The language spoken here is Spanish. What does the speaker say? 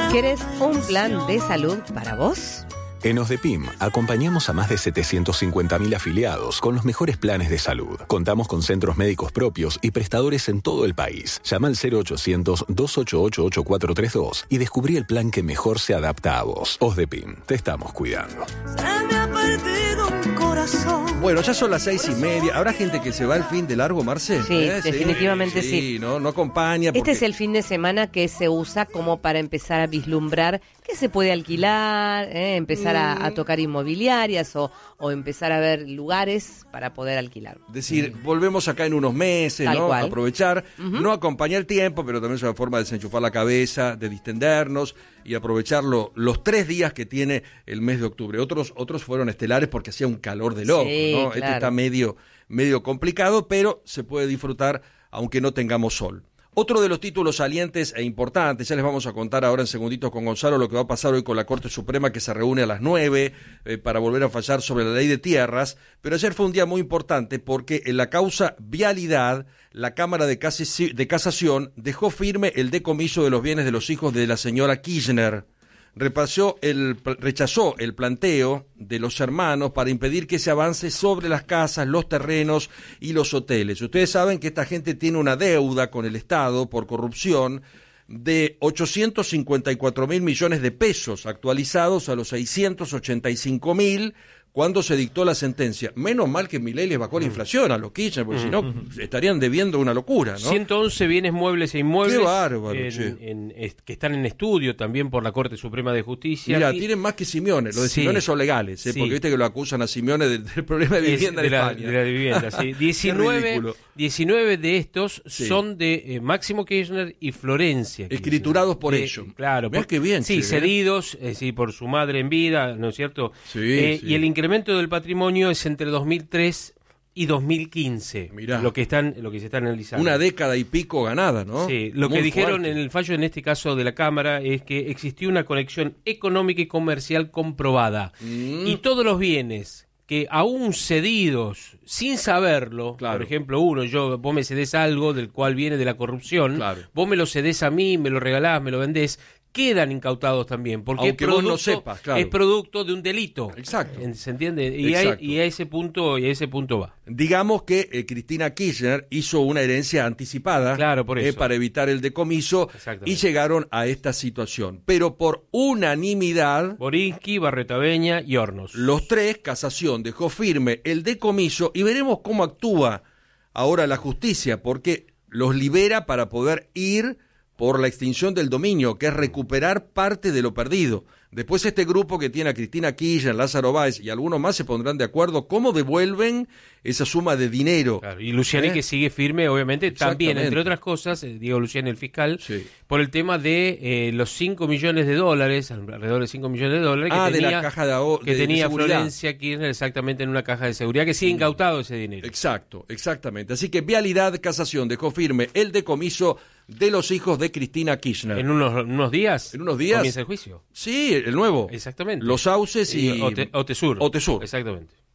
¿Querés un plan de salud para vos? En OSDEPIM acompañamos a más de 750.000 afiliados con los mejores planes de salud. Contamos con centros médicos propios y prestadores en todo el país. Llama al 0800-288-8432 y descubrí el plan que mejor se adapta a vos. OSDEPIM, te estamos cuidando. Se me ha perdido un corazón. Bueno, ya son las 6:30. ¿Habrá gente que se va al fin de largo, Marce? Sí, definitivamente sí. Sí, no acompaña. Este es el fin de semana que se usa como para empezar a vislumbrar qué se puede alquilar, empezar a tocar inmobiliarias o empezar a ver lugares para poder alquilar. Decir, volvemos acá en unos meses, Tal ¿no? cual. Aprovechar, no acompañar el tiempo, pero también es una forma de desenchufar la cabeza, de distendernos y aprovechar los 3 días que tiene el mes de octubre. Otros fueron estelares porque hacía un calor de loco, Sí, ¿no? claro. Este está medio complicado, pero se puede disfrutar aunque no tengamos sol. Otro de los títulos salientes e importantes, ya les vamos a contar ahora en segunditos con Gonzalo lo que va a pasar hoy con la Corte Suprema, que se reúne a las 9 para volver a fallar sobre la ley de tierras, pero ayer fue un día muy importante porque en la causa vialidad la Cámara de Casación dejó firme el decomiso de los bienes de los hijos de la señora Kirchner. Rechazó el planteo de los hermanos para impedir que se avance sobre las casas, los terrenos y los hoteles. Ustedes saben que esta gente tiene una deuda con el Estado por corrupción de 854.000 millones de pesos, actualizados a los 685.000 cuando se dictó la sentencia. Menos mal que Milei les bajó la inflación a los Kirchner, porque si no estarían debiendo una locura, ¿no? 111 bienes muebles e inmuebles. Qué bárbaro, que están en estudio también por la Corte Suprema de Justicia. Mira, tienen más que Simeone. Los de Sí. Simeone son legales, Sí. porque viste que lo acusan a Simeone del problema de vivienda en España. De la vivienda, sí. Qué ridículo. 19 de estos Sí. son de Máximo Kirchner y Florencia Kirchner. Escriturados por ellos. Claro. Mirá qué bien, Sí, che, cedidos, sí, por su madre en vida, ¿no es cierto? Sí, sí. Y el incremento del patrimonio es entre 2003 y 2015. Mirá. Lo que se está analizando. Una década y pico ganada, ¿no? Sí, lo Muy que dijeron fuerte. en el fallo, en este caso de la Cámara, es que existió una conexión económica y comercial comprobada. Y todos los bienes que aún cedidos, sin saberlo, Claro. por ejemplo, vos me cedés algo del cual viene de la corrupción, Claro. vos me lo cedés a mí, me lo regalás, me lo vendés, quedan incautados también, porque Aunque vos no sepas, claro. es producto de un delito. Exacto. ¿Se entiende? Y Exacto. a ese punto va. Digamos que Cristina Kirchner hizo una herencia anticipada, Claro, por eso. para evitar el decomiso, Exactamente. y llegaron a esta situación. Pero por unanimidad, Borinsky, Barretaveña y Hornos. los 3, Casación dejó firme el decomiso y veremos cómo actúa ahora la justicia, porque los libera para poder ir por la extinción del dominio, que es recuperar parte de lo perdido. Después este grupo que tiene a Cristina Kirchner, Lázaro Báez y algunos más se pondrán de acuerdo cómo devuelven esa suma de dinero. Claro, y Luciani que sigue firme, obviamente, también, Exactamente. entre otras cosas, Diego Luciani, el fiscal, Sí. por el tema de los $5 millones, alrededor de $5 millones que de tenía, la caja que tenía seguridad. Florencia Kirchner exactamente en una caja de seguridad, que sigue incautado ese dinero. Exacto, exactamente. Así que Vialidad Casación dejó firme el decomiso de los hijos de Cristina Kirchner. En unos días. ¿En unos días? Comienza el juicio. Sí, el nuevo. Exactamente. Los Sauces y Otesur. Otesur. Exactamente.